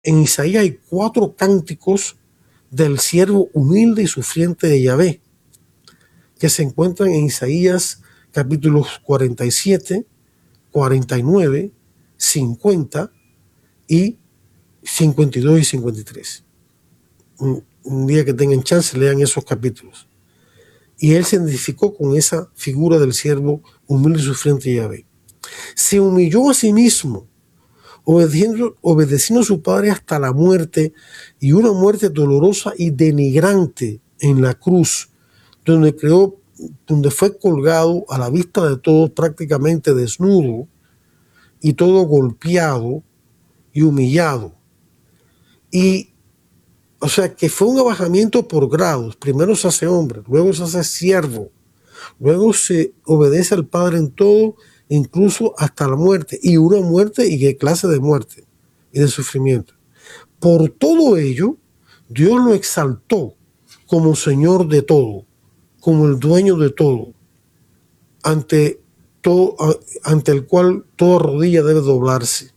En Isaías hay 4 cánticos del siervo humilde y sufriente de Yahvé, que se encuentran en Isaías capítulos 47, 49, 50 y 52 y 53. Un día que tengan chance, lean esos capítulos. Y él se identificó con esa figura del siervo humilde y sufriente de Yahvé. Se humilló a sí mismo, obedeciendo a su padre hasta la muerte, y una muerte dolorosa y denigrante en la cruz, donde fue colgado a la vista de todos, prácticamente desnudo y todo golpeado y humillado. Y o sea que fue un abajamiento por grados. Primero se hace hombre, luego se hace siervo, luego se obedece al Padre en todo, incluso hasta la muerte. Y una muerte, ¿y qué clase de muerte? Y de sufrimiento. Por todo ello, Dios lo exaltó como Señor de todo, como el dueño de todo, ante el cual toda rodilla debe doblarse.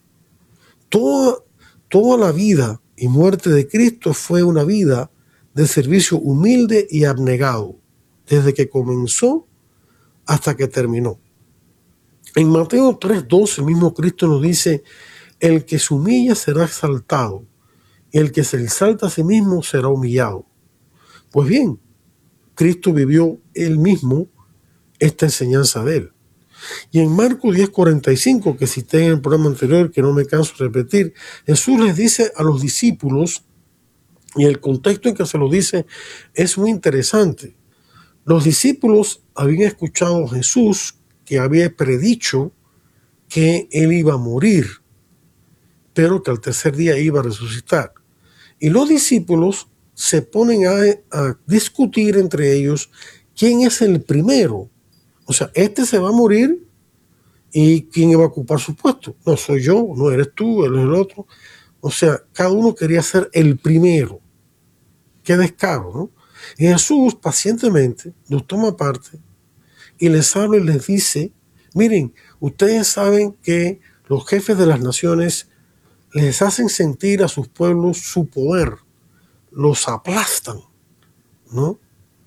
Toda la vida y muerte de Cristo fue una vida de servicio humilde y abnegado, desde que comenzó hasta que terminó. En Mateo 3:12 el mismo Cristo nos dice: el que se humilla será exaltado, y el que se exalta a sí mismo será humillado. Pues bien, Cristo vivió él mismo esta enseñanza de él. Y en Marcos 10:45, que cité en el programa anterior, que no me canso de repetir, Jesús les dice a los discípulos, y el contexto en que se lo dice es muy interesante. Los discípulos habían escuchado a Jesús, que había predicho que él iba a morir, pero que al tercer día iba a resucitar. Y los discípulos se ponen a discutir entre ellos quién es el primero. O sea, este se va a morir, ¿y quién va a ocupar su puesto? No soy yo, no eres tú, él es el otro. O sea, cada uno quería ser el primero. Qué descaro, ¿no? Y Jesús pacientemente los toma aparte y les habla y les dice: miren, ustedes saben que los jefes de las naciones les hacen sentir a sus pueblos su poder, los aplastan, ¿no?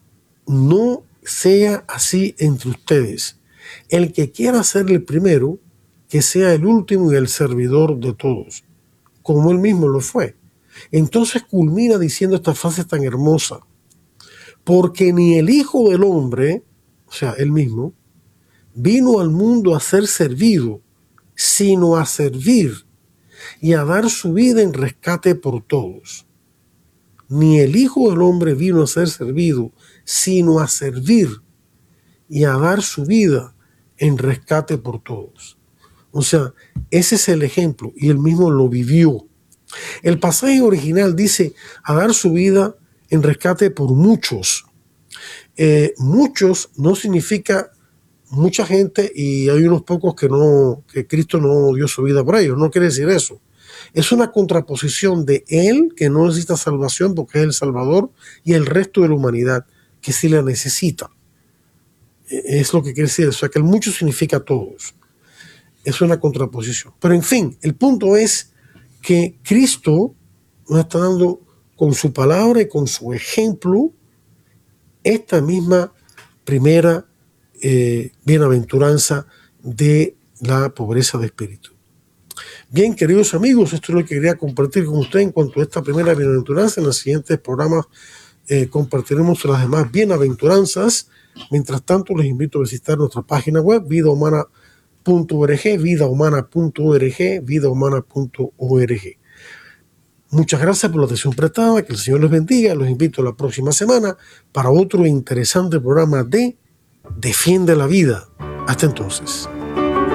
No sea así entre ustedes. El que quiera ser el primero, que sea el último y el servidor de todos, como él mismo lo fue. Entonces culmina diciendo esta frase tan hermosa: porque ni el Hijo del Hombre, o sea, él mismo, vino al mundo a ser servido, sino a servir y a dar su vida en rescate por todos. Ni el Hijo del Hombre vino a ser servido, sino a servir y a dar su vida en rescate por todos. O sea, ese es el ejemplo, y él mismo lo vivió. El pasaje original dice: a dar su vida en rescate por muchos. Muchos no significa mucha gente, y hay unos pocos que Cristo no dio su vida por ellos. No quiere decir eso. Es una contraposición de él, que no necesita salvación porque es el Salvador, y el resto de la humanidad, que sí la necesita. Es lo que quiere decir. O sea, que el mucho significa todos. Es una contraposición. Pero en fin, el punto es que Cristo nos está dando con su palabra y con su ejemplo esta misma primera bienaventuranza de la pobreza de espíritu. Bien, queridos amigos, esto es lo que quería compartir con ustedes en cuanto a esta primera bienaventuranza. En los siguientes programas compartiremos las demás bienaventuranzas. Mientras tanto, les invito a visitar nuestra página web, vidahumana.org, vidahumana.org. Muchas gracias por la atención prestada, que el Señor les bendiga. Los invito a la próxima semana para otro interesante programa de Defiende la Vida. Hasta entonces.